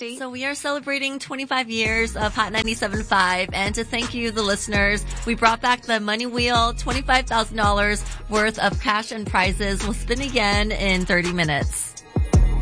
Christy? So we are celebrating 25 years of Hot 97.5, and to thank you, the listeners, we brought back the Money Wheel, $25,000 worth of cash and prizes. We'll spin again in 30 minutes.